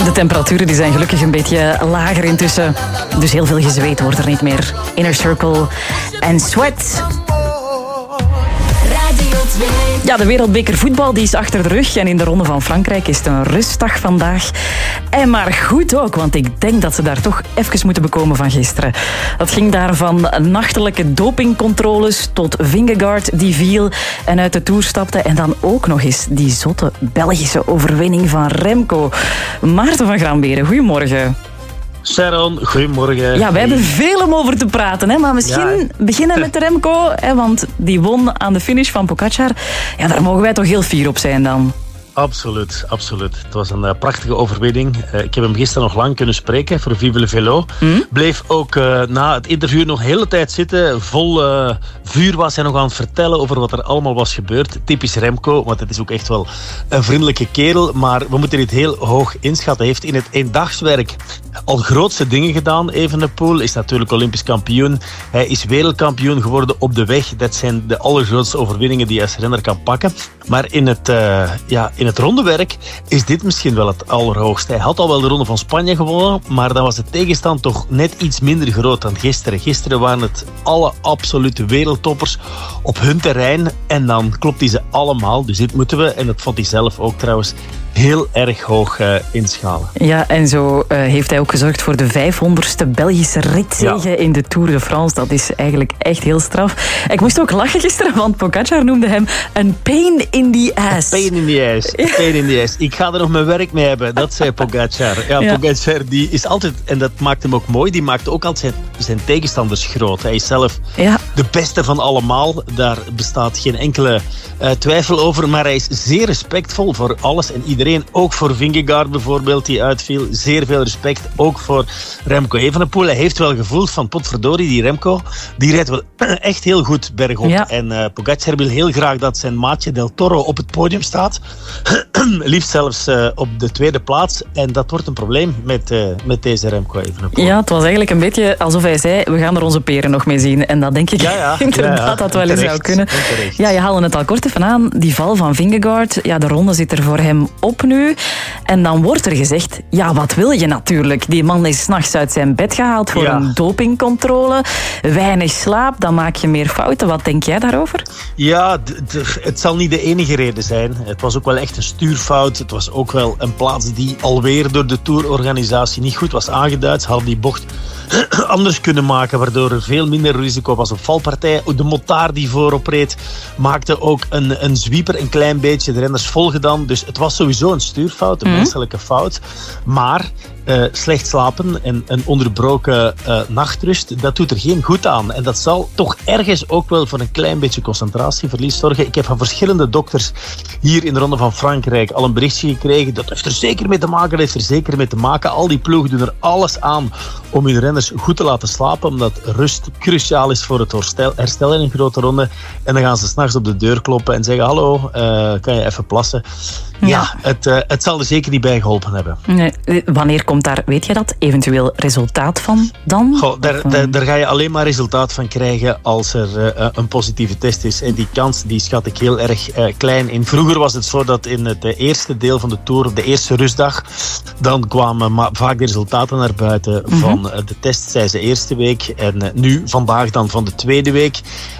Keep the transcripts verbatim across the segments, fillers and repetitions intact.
De temperaturen die zijn gelukkig een beetje lager intussen. Dus heel veel gezweet wordt er niet meer. Inner Circle en Sweat. Ja, de wereldbeker voetbal die is achter de rug. En in de Ronde van Frankrijk is het een rustdag vandaag. En maar goed ook, want ik denk dat ze daar toch even moeten bekomen van gisteren. Dat ging daar van nachtelijke dopingcontroles tot Vingegaard die viel en uit de Tour stapte. En dan ook nog eens die zotte Belgische overwinning van Remco. Maarten van Gramberen, goedemorgen. Sharon, goedemorgen. Ja, wij hebben veel om over te praten, hè? Maar misschien ja. beginnen met Remco, hè? Want die won aan de finish van Pogačar. Ja, daar mogen wij toch heel fier op zijn dan. Absoluut, absoluut. Het was een uh, prachtige overwinning. Uh, ik heb hem gisteren nog lang kunnen spreken voor Vive le Vélo. Mm. Bleef ook uh, na het interview nog de hele tijd zitten. Vol uh, vuur was hij nog aan het vertellen over wat er allemaal was gebeurd. Typisch Remco, want het is ook echt wel een vriendelijke kerel. Maar we moeten dit heel hoog inschatten. Hij heeft in het eendagswerk al grootste dingen gedaan. Evenepoel is natuurlijk Olympisch kampioen. Hij is wereldkampioen geworden op de weg. Dat zijn de allergrootste overwinningen die je als renner kan pakken. Maar in het, uh, ja, in het rondewerk is dit misschien wel het allerhoogste. Hij had al wel de Ronde van Spanje gewonnen, maar dan was de tegenstand toch net iets minder groot dan gisteren. Gisteren waren het alle absolute wereldtoppers op hun terrein en dan klopt hij ze allemaal. Dus dit moeten we, en dat vond hij zelf ook trouwens, heel erg hoog uh, inschalen. Ja, en zo uh, heeft hij ook gezorgd voor de vijfhonderdste Belgische ritzege ja. in de Tour de France. Dat is eigenlijk echt heel straf. Ik moest ook lachen gisteren, want Pogačar noemde hem een pain in the ass. Pain in the ass. Ja. Pain in the ass. Ik ga er nog mijn werk mee hebben. Dat zei Pogačar. Ja, ja. Pogačar die is altijd, en dat maakt hem ook mooi, die maakt ook altijd zijn, zijn tegenstanders groot. Hij is zelf ja. de beste van allemaal. Daar bestaat geen enkele uh, twijfel over, maar hij is zeer respectvol voor alles en iedereen. Ook voor Vingegaard bijvoorbeeld, die uitviel. Zeer veel respect. Ook voor Remco Evenepoel. Hij heeft wel gevoeld van potverdorie, die Remco. Die rijdt wel echt heel goed bergop. Ja. En uh, Pogačar wil heel graag dat zijn maatje Del Toro op het podium staat. Liefst zelfs uh, op de tweede plaats. En dat wordt een probleem met, uh, met deze Remco Evenepoel. Ja, het was eigenlijk een beetje alsof hij zei, we gaan er onze peren nog mee zien. En dat denk ik ja, ja. inderdaad ja, ja. dat wel eens zou kunnen. Ja, je haalde het al kort even aan. Die val van Vingegaard. Ja, de ronde zit er voor hem op nu. En dan wordt er gezegd, ja, wat wil je natuurlijk? Die man is 's nachts uit zijn bed gehaald voor ja. een dopingcontrole. Weinig slaap, dan maak je meer fouten. Wat denk jij daarover? Ja, d- d- het zal niet de enige reden zijn. Het was ook wel echt een stuurfout. Het was ook wel een plaats die alweer door de tourorganisatie niet goed was aangeduid. Ze hadden die bocht anders kunnen maken, waardoor er veel minder risico was op valpartij. De motaar die voorop reed, maakte ook een, een zwieper een klein beetje de renners volgedaan. Dus het was sowieso een stuurfout, een mm. menselijke fout. Maar uh, slecht slapen en een onderbroken uh, nachtrust, dat doet er geen goed aan. En dat zal toch ergens ook wel voor een klein beetje concentratieverlies zorgen. Ik heb van verschillende dokters hier in de Ronde van Frankrijk al een berichtje gekregen. Dat heeft er zeker mee te maken, dat heeft er zeker mee te maken. Al die ploegen doen er alles aan om hun renners goed te laten slapen, omdat rust cruciaal is voor het herstel, herstel in een grote ronde. En dan gaan ze 's nachts op de deur kloppen en zeggen, hallo, uh, kan je even plassen? Ja, ja het, uh, het zal er zeker niet bij geholpen hebben. Nee, wanneer komt daar, weet je dat, eventueel resultaat van dan? Goh, daar, of, daar, daar ga je alleen maar resultaat van krijgen als er uh, een positieve test is. En die kans die schat ik heel erg uh, klein in. Vroeger was het zo dat in het uh, eerste deel van de Tour, de eerste rustdag, dan kwamen ma- vaak de resultaten naar buiten mm-hmm. van uh, de test, zei ze eerste week. En uh, nu, vandaag dan van de tweede week.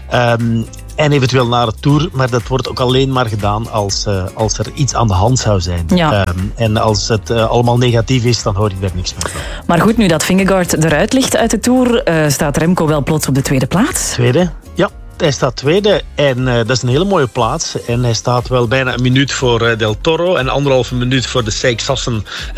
Um, En eventueel naar de Tour, maar dat wordt ook alleen maar gedaan als, uh, als er iets aan de hand zou zijn. Ja. Um, en als het uh, allemaal negatief is, dan hoor ik daar niks meer van. Maar goed, nu dat Vingegaard eruit ligt uit de Tour, uh, staat Remco wel plots op de tweede plaats? Tweede, ja. Hij staat tweede en uh, dat is een hele mooie plaats. En hij staat wel bijna een minuut voor uh, Del Toro en anderhalve minuut voor de Seix Sassen